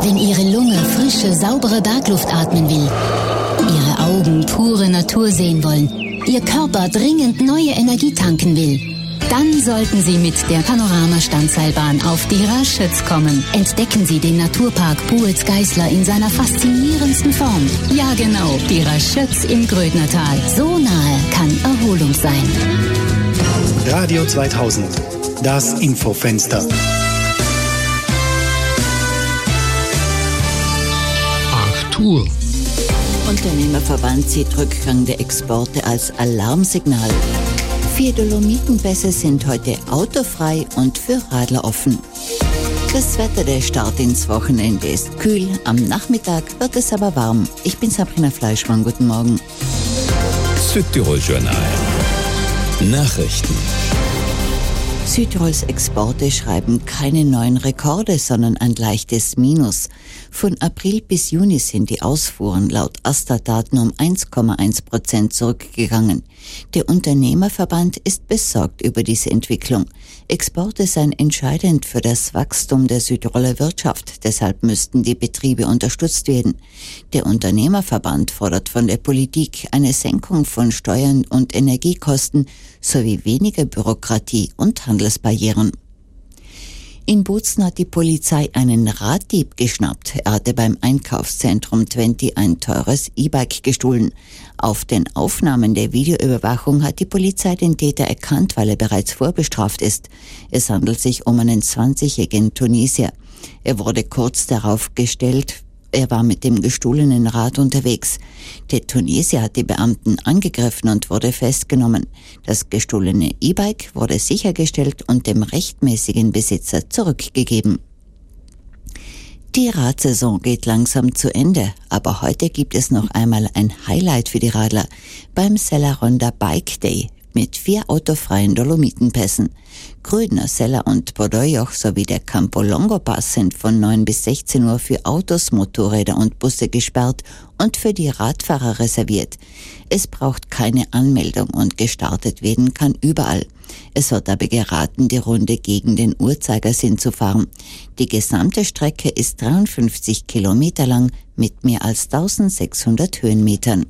Wenn Ihre Lunge frische, saubere Bergluft atmen will, Ihre Augen pure Natur sehen wollen, Ihr Körper dringend neue Energie tanken will, dann sollten Sie mit der Panorama-Standseilbahn auf die Raschütz kommen. Entdecken Sie den Naturpark Buetz-Geisler in seiner faszinierendsten Form. Ja genau, die Raschütz im Grödnertal. So nahe kann Erholung sein. Radio 2000, das Infofenster. Arthur. Unternehmerverband sieht Rückgang der Exporte als Alarmsignal. 4 Dolomitenpässe sind heute autofrei und für Radler offen. Das Wetter, der Start ins Wochenende ist kühl. Am Nachmittag wird es aber warm. Ich bin Sabrina Fleischmann. Guten Morgen. Südtirol-Journal. Nachrichten. Südtirols Exporte schreiben keine neuen Rekorde, sondern ein leichtes Minus. Von April bis Juni sind die Ausfuhren laut AStA-Daten um 1,1% zurückgegangen. Der Unternehmerverband ist besorgt über diese Entwicklung. Exporte seien entscheidend für das Wachstum der Südtiroler Wirtschaft. Deshalb müssten die Betriebe unterstützt werden. Der Unternehmerverband fordert von der Politik eine Senkung von Steuern und Energiekosten sowie weniger Bürokratie und Handelsbarrieren. In Bozen hat die Polizei einen Raddieb geschnappt. Er hatte beim Einkaufszentrum 20 ein teures E-Bike gestohlen. Auf den Aufnahmen der Videoüberwachung hat die Polizei den Täter erkannt, weil er bereits vorbestraft ist. Es handelt sich um einen 20-jährigen Tunesier. Er wurde kurz darauf gestellt. Er war mit dem gestohlenen Rad unterwegs. Der Tunesier hat die Beamten angegriffen und wurde festgenommen. Das gestohlene E-Bike wurde sichergestellt und dem rechtmäßigen Besitzer zurückgegeben. Die Radsaison geht langsam zu Ende, aber heute gibt es noch einmal ein Highlight für die Radler beim Selleronda Bike Day mit 4 autofreien Dolomitenpässen. Grödner, Sella und Bordeaux sowie der Campo-Longo-Pass sind von 9 bis 16 Uhr für Autos, Motorräder und Busse gesperrt und für die Radfahrer reserviert. Es braucht keine Anmeldung und gestartet werden kann überall. Es wird aber geraten, die Runde gegen den Uhrzeigersinn zu fahren. Die gesamte Strecke ist 53 Kilometer lang mit mehr als 1600 Höhenmetern.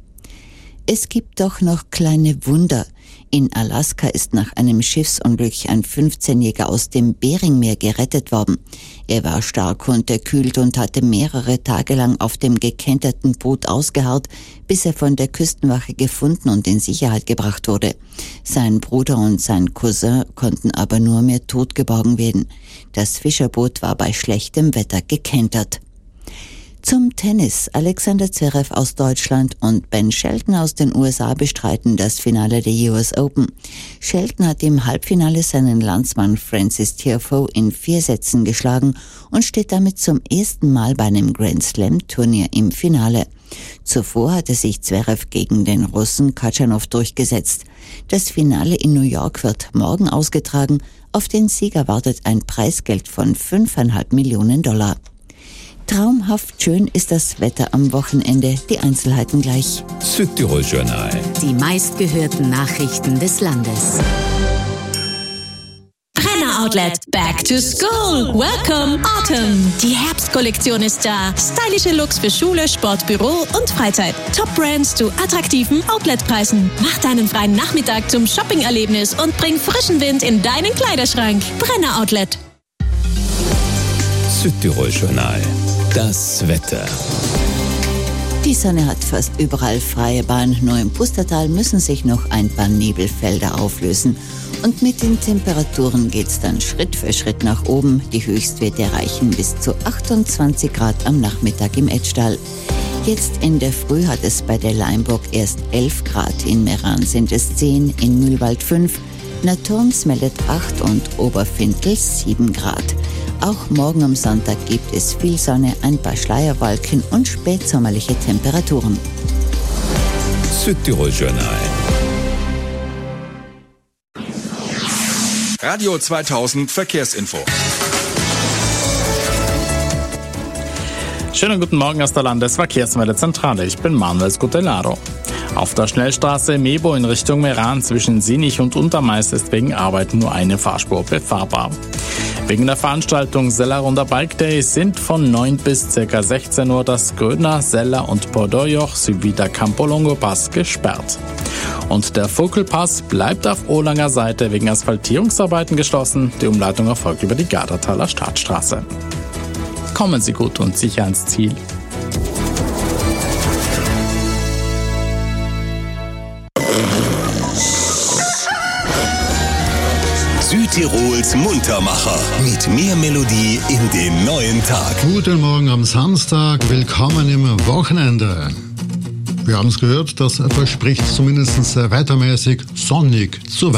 Es gibt doch noch kleine Wunder. In Alaska ist nach einem Schiffsunglück ein 15-Jähriger aus dem Beringmeer gerettet worden. Er war stark unterkühlt und hatte mehrere Tage lang auf dem gekenterten Boot ausgeharrt, bis er von der Küstenwache gefunden und in Sicherheit gebracht wurde. Sein Bruder und sein Cousin konnten aber nur mehr tot geborgen werden. Das Fischerboot war bei schlechtem Wetter gekentert. Zum Tennis. Alexander Zverev aus Deutschland und Ben Shelton aus den USA bestreiten das Finale der US Open. Shelton hat im Halbfinale seinen Landsmann Francis Tiafoe in 4 Sätzen geschlagen und steht damit zum ersten Mal bei einem Grand Slam Turnier im Finale. Zuvor hatte sich Zverev gegen den Russen Khachanov durchgesetzt. Das Finale in New York wird morgen ausgetragen. Auf den Sieger wartet ein Preisgeld von $5,5 Millionen. Traumhaft schön ist das Wetter am Wochenende. Die Einzelheiten gleich. Südtirol-Journal. Die meistgehörten Nachrichten des Landes. Brenner Outlet, back to school. Welcome Autumn. Die Herbstkollektion ist da. Stylische Looks für Schule, Sport, Büro und Freizeit. Top-Brands zu attraktiven Outletpreisen. Mach deinen freien Nachmittag zum Shopping-Erlebnis und bring frischen Wind in deinen Kleiderschrank. Brenner Outlet. Südtirol-Journal. Das Wetter. Die Sonne hat fast überall freie Bahn, nur im Pustertal müssen sich noch ein paar Nebelfelder auflösen. Und mit den Temperaturen geht's dann Schritt für Schritt nach oben. Die Höchstwerte erreichen bis zu 28 Grad am Nachmittag im Etschtal. Jetzt in der Früh hat es bei der Leimburg erst 11 Grad, in Meran sind es 10, in Mühlwald 5, Naturms meldet 8 und Oberfintel 7 Grad. Auch morgen am Sonntag gibt es viel Sonne, ein paar Schleierwolken und spätsommerliche Temperaturen. Südtirol-Journal. Radio 2000 Verkehrsinfo. Schönen guten Morgen aus der Landesverkehrsmeldezentrale. Ich bin Manuel Scutellaro. Auf der Schnellstraße Mebo in Richtung Meran zwischen Sinich und Untermeis ist wegen Arbeit nur eine Fahrspur befahrbar. Wegen der Veranstaltung Sellerunder Bike Day sind von 9 bis ca. 16 Uhr das Grödner, Seller und Bordeauxjoch sowie der Campolongo Pass gesperrt. Und der Vogelpass bleibt auf Olanger Seite wegen Asphaltierungsarbeiten geschlossen. Die Umleitung erfolgt über die Gardertaler Stadtstraße. Kommen Sie gut und sicher ans Ziel. Südtirols Muntermacher mit mehr Melodie in den neuen Tag. Guten Morgen am Samstag, willkommen im Wochenende. Wir haben es gehört, das verspricht zumindest wettermäßig sonnig zu